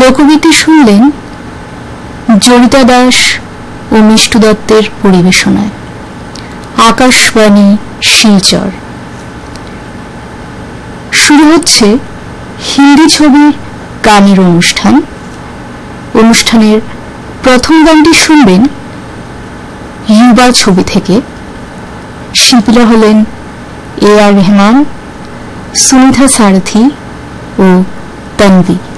লোকগীতি শুনলেন জরিতা দাস ও মিষ্টু দত্তের পরিবেশনায়। আকাশবাণী শিলচর। শুরু হচ্ছে হিন্দি ছবির গানের অনুষ্ঠান। অনুষ্ঠানের প্রথম গানটি শুনবেন ইউবা ছবি থেকে। শিল্পীরা হলেন এ আর রহমান, সুনিধা সারথি ও তন্বী।